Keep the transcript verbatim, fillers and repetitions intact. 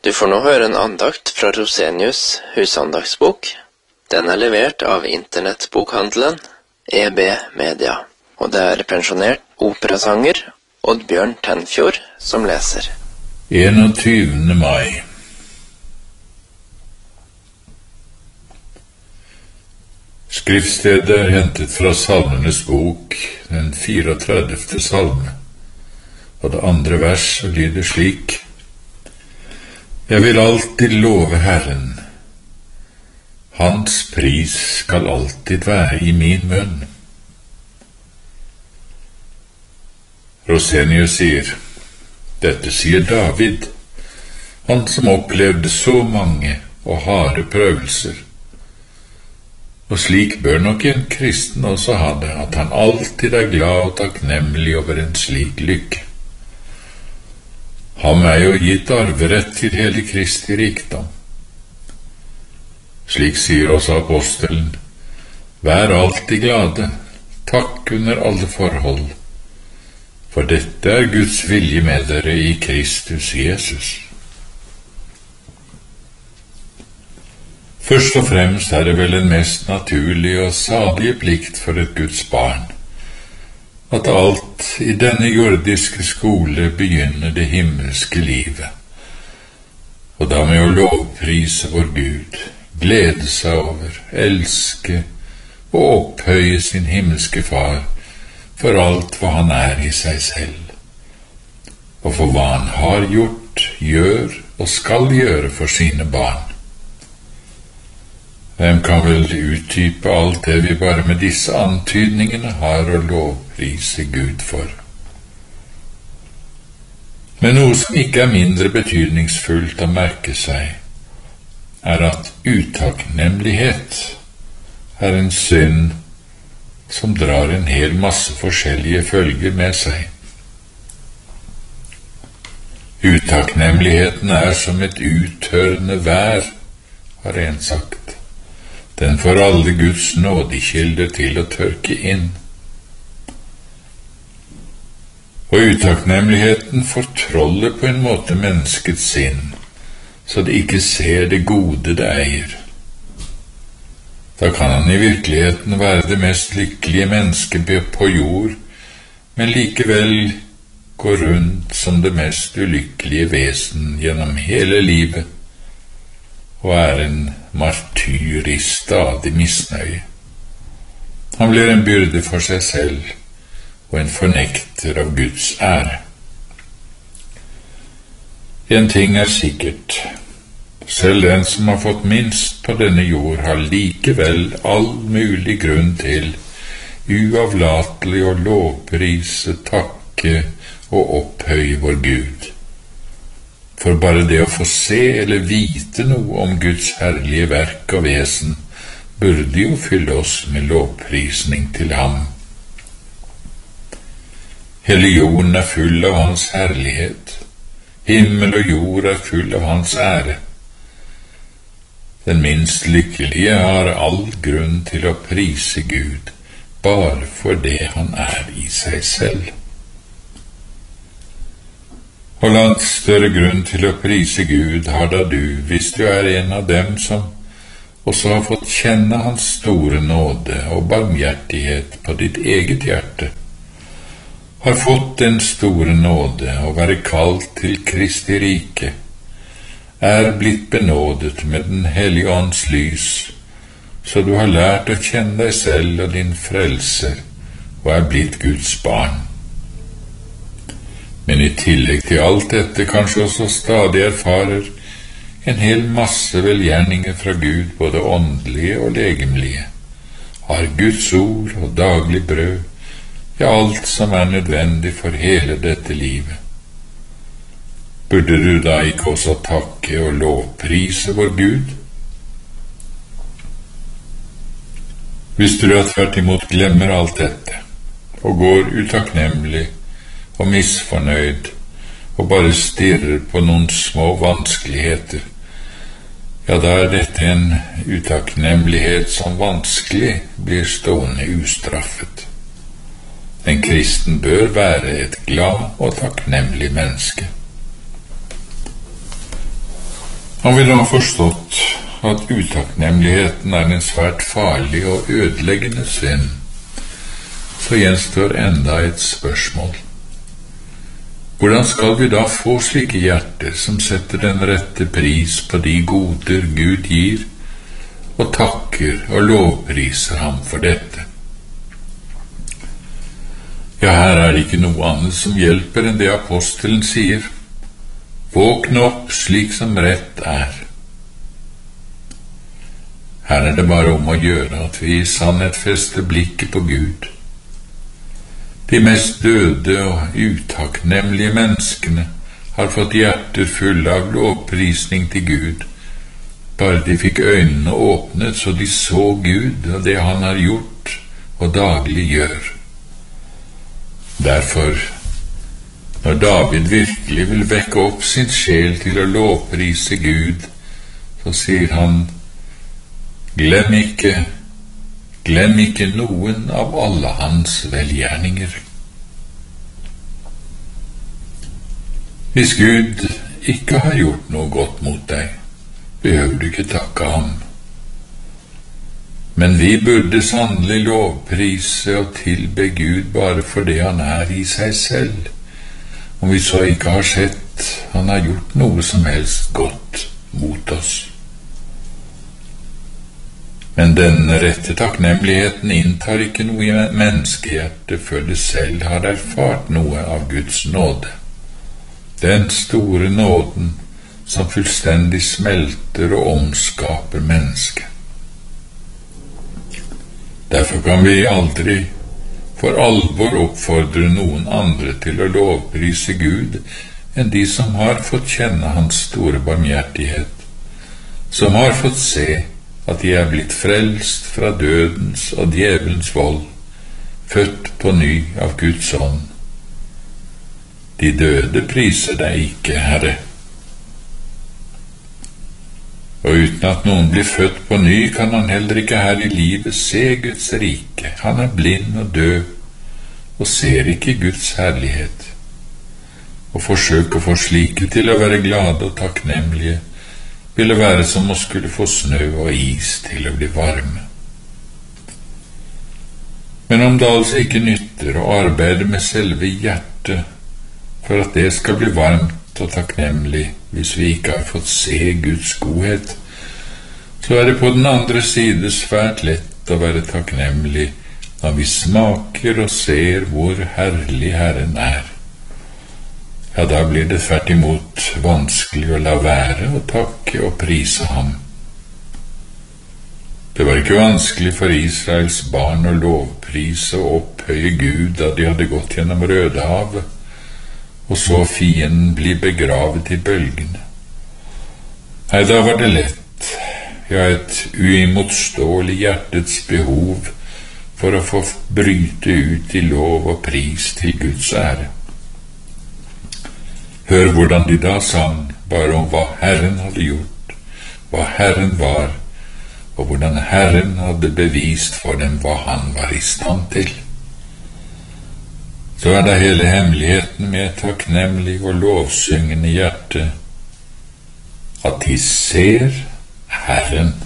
Du får nå høre en andakt fra Rosenius husandagsbok. Den er levert av internettbokhandelen E B Media, og det er pensjonert operasanger Oddbjørn Tenfjord som leser. enogtyvende mai. Skriftstedet er hentet fra Salmenes bok, den fireogtredivte salme, og det andre vers lyder slik: Jeg vil alltid love Herren, hans pris skal alltid være i min munn. Rosenius sier, dette sier David, han som opplevde så mange og harde prøvelser. Og slik bør nok en kristen også ha det, at han alltid er glad og takknemlig over en slik lykke. Ham er jo gitt arverett til hele Kristi rikdom. Slik sier også apostelen, vær alltid glade, takk under alle forhold, for dette er Guds vilje med dere i Kristus Jesus. Først og fremst er det vel en mest naturlig og salige plikt for et Guds barn, at alt i denne jordiske skole begynner det himmelske livet, og da med å lovprise vår Gud, glede seg over, elske og opphøye sin himmelske Far for alt hva han er i seg selv, og for hva han har gjort, gjør og skal gjøre for sine barn. Hvem kan vel utdype alt det vi bare med disse antydningene har å lovprise Gud for? Men noe som ikke er mindre betydningsfullt å merke seg, er at utakknemlighet er en synd som drar en hel masse forskjellige følger med seg. Utakknemligheten er som et uttørrende vær, har en sagt. Den får alle Guds nådekilder til å tørke inn. Og utakknemligheten fortroller på en måte menneskets sinn, så det ikke ser det gode det eier. Da kan han i virkeligheten være det mest lykkelige mennesket på jord, men likevel gå rundt som det mest ulykkelige vesen gjennom hele livet, og er en martyr i stadig misnøye. Han blir en byrde for seg selv, og en fornekter av Guds ære. En ting er sikkert, selv den som har fått minst på denne jord, har likevel all mulig grunn til uavlatelig å lovprise, takke og opphøye vår Gud. For bare det å få se eller vite noe om Guds herlige verk og vesen burde jo fylle oss med lovprisning til ham. Hele jorden er full av hans herlighet. Himmel og jord er full av hans ære. Den minst lykkelige har all grunn til å prise Gud, bare for det han er i seg selv. Og langt større grunn til å prise Gud har da du, hvis du er en av dem som også har fått kjenne hans store nåde og barmhjertighet på ditt eget hjerte, har fått den store nåde å være kalt til Kristi rike, er blitt benådet med den hellige ånds lys, så du har lært å kjenne deg selv og din frelser, og er blitt Guds barn. Men i tillegg til alt dette kanskje også stadig erfarer en hel masse velgjerninger fra Gud, både åndelige og legemlige, har Guds ord og daglig brød, ja, alt som er nødvendig for hele dette livet. Burde du da ikke også takke og lovprise vår Gud? Hvis du da tvert imot glemmer alt dette, og går utakknemlig og misfornøyd, og bare stirrer på noen små vanskeligheter, ja, da er dette en utakknemlighet som vanskelig blir stående ustraffet. En kristen bør være et glad og takknemlig menneske. Har vi da forstått at utakknemligheten er en svært farlig og ødeleggende synd, så gjenstår enda et spørsmål. Hvordan skal vi da få slike hjerter som setter den rette pris på de goder Gud gir, og takker og lovpriser ham for dette? Ja, her er det ikke noe annet som hjelper enn det apostelen sier: våkne opp slik som rett er. Her er det bare om å gjøre at vi i sannhet fester blikket på Gud. De mest døde og utakknemlige menneskene har fått hjerter fulle av lovprisning til Gud, bare de fikk øynene åpnet så de så Gud og det han har gjort og daglig gjør. Derfor, når David virkelig vil vekke opp sin sjel til å lovprise Gud, så sier han: glem ikke Glem ikke noen av alle hans velgjerninger. Hvis Gud ikke har gjort noe godt mot deg, behøver du ikke takke ham. Men vi burde sannelig lovprise og tilbe Gud bare for det han er i seg selv, om vi så ikke har sett han har gjort noe som helst godt mot oss. Men den rette takknemligheten inntar ikke noe i menneskehjertet før det selv har erfart noe av Guds nåde. Den store nåden som fullstendig smelter og omskaper mennesket. Derfor kan vi aldri for alvor oppfordre noen andre til å lovprise Gud enn de som har fått kjenne hans store barmhjertighet, som har fått se at de er blitt frelst fra dødens og djevelens vold, født på ny av Guds ånd. De døde priser deg ikke, Herre. Og uten at noen blir født på ny, kan han heller ikke her i livet se Guds rike. Han er blind og død, og ser ikke Guds herlighet. Å forsøke å få slike til å være glade og takknemlige ville være som å skulle få snø og is til å bli varme. Men om det altså ikke nytter å arbeide med selve hjertet for at det skal bli varmt og takknemlig hvis vi ikke har fått se Guds godhet, så er det på den andre side svært lett å være takknemlig når vi smaker og ser hvor herlig Herren er. Ja, da blir det tvert imot vanskelig å la være å takke og prise ham. Det var ikke vanskelig for Israels barn å lovprise og opphøye Gud da de hadde gått gjennom Rødehavet, og så fienden bli begravet i bølgene. Nei, da var det lett, ja, et uimotståelig hjertets behov for å få bryte ut i lov og pris til Guds ære. Hør hvordan de da sang bare om hva Herren hadde gjort, hva Herren var, og hvordan Herren hadde bevist for dem hva han var i stand til. Så er det hele hemmeligheten med et takknemlig og lovsyngende hjerte, at de ser Herren.